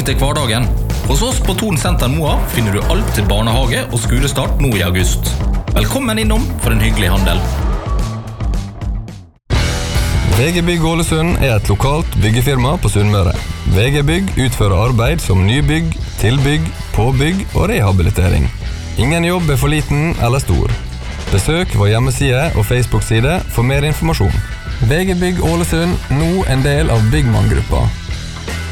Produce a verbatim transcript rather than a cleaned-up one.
til hverdagen. Hos oss på Thon Senter Moa finner du alt til barnehage og skolestart nå i august. Velkommen innom for en hyggelig handel. V G Bygg Ålesund er et lokalt byggefirma på Sunnmøre. V G Bygg utfører arbeid som nybygg, tilbygg, påbygg og rehabilitering. Ingen jobb er for liten eller stor. Besøk vår hjemmeside og Facebook-side for mer informasjon. V G Bygg Ålesund, nå en del av Byggmann-gruppa.